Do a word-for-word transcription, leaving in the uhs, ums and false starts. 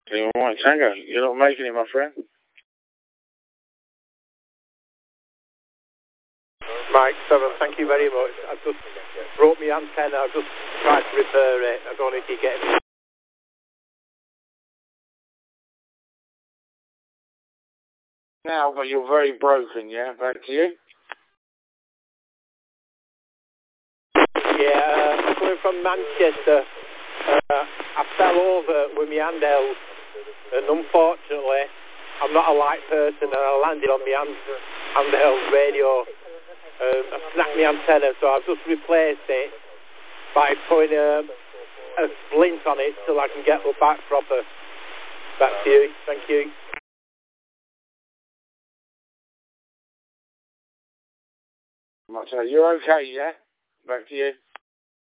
You all right, Tango? You're not making it, my friend? Mike seven, thank you very much. I've just broke my antenna. I've just tried to repair it. I don't know if you get it. Now, but you're very broken, yeah? Back to you? Yeah, uh, I'm coming from Manchester. Uh, I fell over with my handheld, and unfortunately, I'm not a light person, and I landed on my hand, handheld radio. Um, I snapped my antenna, so I've just replaced it by putting a, a splint on it till I can get the back proper. Back to you. Thank you. You're okay, yeah? Back to you.